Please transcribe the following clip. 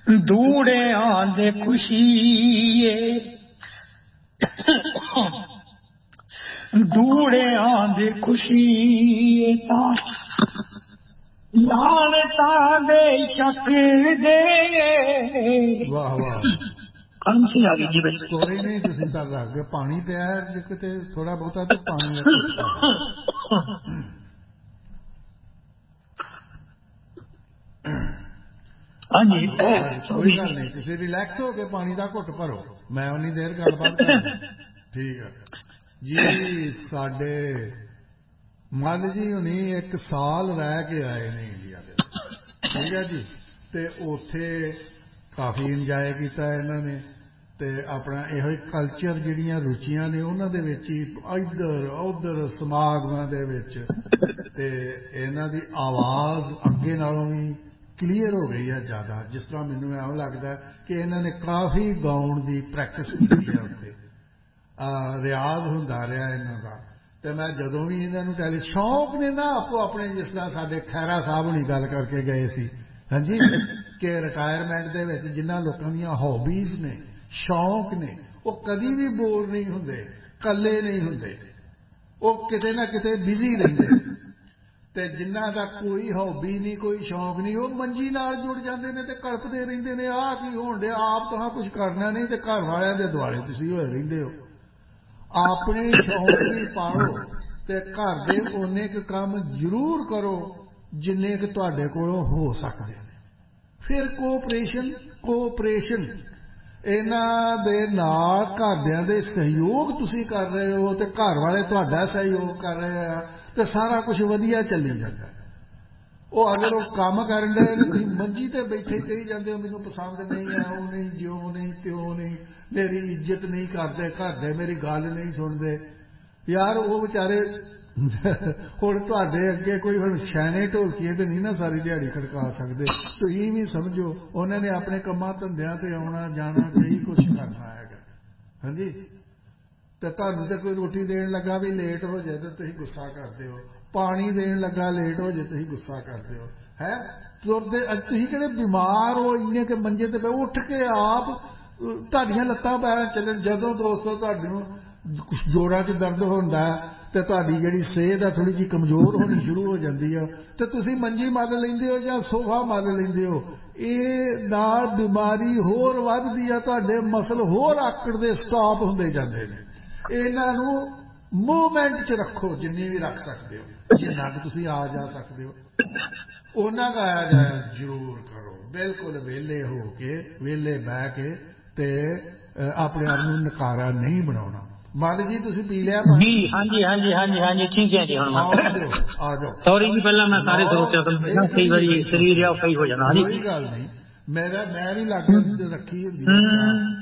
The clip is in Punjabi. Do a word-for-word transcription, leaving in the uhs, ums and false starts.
ਦੂੜੇ ਆਂਦੇ ਖੁਸ਼ੀ ਦੂੜੇ ਆਂਦੇ ਖੁਸ਼ੀ ਤਾਂ ਲਾਣਤਾਂ ਦੇ ਸ਼ੱਕ ਦੇ। ਵਾਹ ਵਾਹ ਅੰਸੀ ਆ ਗਈ ਜੀ ਬਈ। ਕੋਈ ਨਹੀਂ ਤੁਸੀਂ ਤਾਂ ਰੱਖ ਕੇ ਪਾਣੀ ਪਿਆ ਜੇ ਕਿਤੇ ਥੋੜਾ ਬਹੁਤਾ ਤੇ ਪਾਣੀ ਦਾ ਘੁੱਟ ਭਰੋ। ਹਾਂਜੀ ਕੋਈ ਗੱਲ ਨਹੀਂ ਤੁਸੀਂ ਰਿਲੈਕਸ ਹੋ ਕੇ ਪਾਣੀ ਦਾ ਘੁੱਟ ਭਰੋ, ਮੈਂ ਉਨੀ ਦੇਰ ਗੱਲਬਾਤ ਕਰਾਂ। ਠੀਕ ਹੈ ਜੀ। ਸਾਡੇ ਮੱਲ ਜੀ ਹੁਣੀ ਇੱਕ ਸਾਲ ਰਹਿ ਕੇ ਆਏ ਨੇ ਇੰਡੀਆ ਦੇ, ਠੀਕ ਹੈ ਜੀ। ਤੇ ਉੱਥੇ ਕਾਫੀ ਇੰਜੋਏ ਕੀਤਾ ਇਹਨਾਂ ਨੇ ਤੇ ਆਪਣਾ ਇਹੋ ਹੀ ਕਲਚਰ ਜਿਹੜੀਆਂ ਰੁਚੀਆਂ ਨੇ ਉਹਨਾਂ ਦੇ ਵਿੱਚ ਹੀ ਇੱਧਰ ਉੱਧਰ ਸਮਾਗਮਾਂ ਦੇ ਵਿੱਚ ਤੇ ਇਹਨਾਂ ਦੀ ਆਵਾਜ਼ ਅੱਗੇ ਨਾਲੋਂ ਵੀ ਕਲੀਅਰ ਹੋ ਗਈ ਹੈ ਜ਼ਿਆਦਾ। ਜਿਸ ਤਰ੍ਹਾਂ ਮੈਨੂੰ ਐਵੇਂ ਲੱਗਦਾ ਕਿ ਇਹਨਾਂ ਨੇ ਕਾਫੀ ਗਾਉਣ ਦੀ ਪ੍ਰੈਕਟਿਸ ਕੀਤੀ ਹੈ ਉੱਥੇ, ਰਿਆਜ਼ ਹੁੰਦਾ ਰਿਹਾ ਇਹਨਾਂ ਦਾ। ਤੇ ਮੈਂ ਜਦੋਂ ਵੀ ਇਹਨਾਂ ਨੂੰ ਟੈਲੀ ਸ਼ੌਂਕ ਨੇ ਨਾ ਆਪੋ ਆਪਣੇ, ਜਿਸ ਤਰ੍ਹਾਂ ਸਾਡੇ ਖਹਿਰਾ ਸਾਹਿਬ ਹੁਣੀ ਗੱਲ ਕਰਕੇ ਗਏ ਸੀ ਹਾਂਜੀ ਕਿ ਰਿਟਾਇਰਮੈਂਟ ਦੇ ਵਿੱਚ ਜਿਨ੍ਹਾਂ ਲੋਕਾਂ ਦੀਆਂ ਹੌਬੀਜ਼ ਨੇ, ਸ਼ੌਂਕ ਨੇ, ਉਹ ਕਦੀ ਵੀ ਬੋਰ ਨਹੀਂ ਹੁੰਦੇ, ਇਕੱਲੇ ਨਹੀਂ ਹੁੰਦੇ, ਉਹ ਕਿਤੇ ਨਾ ਕਿਤੇ ਬਿਜ਼ੀ ਰਹਿੰਦੇ। ਤੇ ਜਿਨ੍ਹਾਂ ਦਾ ਕੋਈ ਹੌਬੀ ਨਹੀਂ, ਕੋਈ ਸ਼ੌਂਕ ਨਹੀਂ, ਉਹ ਮੰਜੀ ਨਾਲ ਜੁੜ ਜਾਂਦੇ ਨੇ ਤੇ ਕਲਪਦੇ ਰਹਿੰਦੇ ਨੇ ਆਹ ਕੀ ਹੋਣ ਡਿਆ, ਆਪ ਤਾਂ ਕੁਝ ਕਰਨਾ ਨਹੀਂ ਤੇ ਘਰ ਵਾਲਿਆਂ ਦੇ ਦੁਆਲੇ ਤੁਸੀਂ ਹੋਏ ਰਹਿੰਦੇ ਹੋ। ਆਪਣੇ ਸ਼ੌਂਕ ਵੀ ਪਾਲੋ ਤੇ ਘਰ ਦੇ ਓਨੇ ਕੁ ਕੰਮ ਜ਼ਰੂਰ ਕਰੋ ਜਿੰਨੇ ਕੁ ਤੁਹਾਡੇ ਕੋਲੋਂ ਹੋ ਸਕਦੇ ਨੇ। ਫਿਰ ਕੋਆਪਰੇਸ਼ਨ ਕੋਆਪਰੇਸ਼ਨ ਇਹਨਾਂ ਦੇ ਨਾਲ ਘਰਦਿਆਂ ਦੇ ਸਹਿਯੋਗ ਤੁਸੀਂ ਕਰ ਰਹੇ ਹੋ ਤੇ ਘਰ ਵਾਲੇ ਤੁਹਾਡਾ ਸਹਿਯੋਗ ਕਰ ਰਹੇ ਆ ਤੇ ਸਾਰਾ ਕੁਝ ਵਧੀਆ ਚੱਲੀ ਜਾਂਦਾ। ਉਹ ਅਗਰ ਉਹ ਕੰਮ ਕਰਨ ਡਏ ਨੇ ਤੁਸੀਂ ਮੰਜੀ ਤੇ ਬੈਠੇ ਕਹੀ ਜਾਂਦੇ ਹੋ ਮੈਨੂੰ ਪਸੰਦ ਨਹੀਂ ਹੈ, ਉਹ ਨਹੀਂ, ਜਿਉਂ ਨਹੀਂ, ਤਿਉਂ ਨਹੀਂ, ਮੇਰੀ ਇੱਜ਼ਤ ਨਹੀਂ ਕਰਦੇ ਘਰ ਦੇ, ਮੇਰੀ ਗੱਲ ਨਹੀਂ ਸੁਣਦੇ। ਯਾਰ ਉਹ ਵਿਚਾਰੇ ਹੁਣ ਤੁਹਾਡੇ ਅੱਗੇ ਕੋਈ ਹੁਣ ਛੈਣੇ ਢੋਲਕੀਏ ਤੇ ਨਹੀਂ ਨਾ ਸਾਰੀ ਦਿਹਾੜੀ ਖੜਕਾ ਸਕਦੇ। ਤੁਸੀਂ ਵੀ ਸਮਝੋ ਉਹਨਾਂ ਨੇ ਆਪਣੇ ਕੰਮਾਂ ਧੰਦਿਆਂ ਤੇ ਆਉਣਾ ਜਾਣਾ, ਕਈ ਕੁਛ ਕਰਨਾ ਹੈਗਾ ਹਾਂਜੀ। ਤੇ ਤੁਹਾਨੂੰ ਤੇ ਕੋਈ ਰੋਟੀ ਦੇਣ ਲੱਗਾ ਵੀ ਲੇਟ ਹੋ ਜਾਏ ਤੇ ਤੁਸੀਂ ਗੁੱਸਾ ਕਰਦੇ ਹੋ, ਪਾਣੀ ਦੇਣ ਲੱਗਾ ਲੇਟ ਹੋ ਜਾਏ ਤੁਸੀਂ ਗੁੱਸਾ ਕਰਦੇ ਹੋ ਹੈ। ਤੁਰਦੇ ਤੁਸੀਂ ਕਿਹੜੇ ਬਿਮਾਰ ਹੋ ਇੰਨੇ ਕਿ ਮੰਜੇ ਤੇ ਪਏ, ਉੱਠ ਕੇ ਆਪ ਤੁਹਾਡੀਆਂ ਲੱਤਾਂ ਪੈਰਾਂ ਚੱਲਣ। ਜਦੋਂ ਦੋਸਤੋ ਤੁਹਾਨੂੰ ਕੁਛ ਜੋੜਾਂ 'ਚ ਦਰਦ ਹੁੰਦਾ ਤੇ ਤੁਹਾਡੀ ਜਿਹੜੀ ਸਿਹਤ ਆ ਥੋੜ੍ਹੀ ਜਿਹੀ ਕਮਜ਼ੋਰ ਹੋਣੀ ਸ਼ੁਰੂ ਹੋ ਜਾਂਦੀ ਆ ਤੇ ਤੁਸੀਂ ਮੰਜੀ ਮੱਲ ਲੈਂਦੇ ਹੋ ਜਾਂ ਸੋਫਾ ਮੱਲ ਲੈਂਦੇ ਹੋ। ਇਹ ਨਾਲ ਬਿਮਾਰੀ ਹੋਰ ਵੱਧਦੀ ਆ, ਤੁਹਾਡੇ ਮਸਲ ਹੋਰ ਆਕੜਦੇ ਸਟਾਪ ਹੁੰਦੇ ਜਾਂਦੇ ਨੇ। ਇਹਨਾਂ ਨੂੰ ਮੂਵਮੈਂਟ 'ਚ ਰੱਖੋ ਜਿੰਨੀ ਵੀ ਰੱਖ ਸਕਦੇ ਹੋ, ਜਿੰਨਾ ਕੁ ਤੁਸੀਂ ਆ ਜਾ ਸਕਦੇ ਹੋ ਉਹਨਾਂ ਦਾ ਆਇਆ ਜਾਇਆ ਜ਼ਰੂਰ ਕਰੋ। ਬਿਲਕੁਲ ਵਿਹਲੇ ਹੋ ਕੇ ਵਿਹਲੇ ਬਹਿ ਕੇ ਤੇ ਆਪਣੇ ਆਪ ਨੂੰ ਨਕਾਰਾ ਨਹੀਂ ਬਣਾਉਣਾ। ਮੱਲ ਜੀ ਤੁਸੀਂ ਪੀ ਲਿਆ ਜੀ? ਹਾਂਜੀ ਹਾਂਜੀ ਹਾਂਜੀ ਹਾਂਜੀ ਠੀਕ ਹੈ ਜੀ। ਹੁਣ ਆ ਜਾਓ। ਸੌਰੀ ਜੀ ਪਹਿਲਾਂ ਮੈਂ ਸਾਰੇ ਸਰੋਤਿਆਂ ਤੋਂ ਕਈ ਵਾਰੀ ਸਰੀਰ ਆ ਕਈ ਹੋ ਜਾਂਦਾ। ਕੋਈ ਗੱਲ ਨਹੀਂ, ਮੇਰਾ ਮੈਂ ਵੀ ਲੱਗ ਰੱਖੀ ਹੁੰਦੀ ਹੈ ਚਾਹ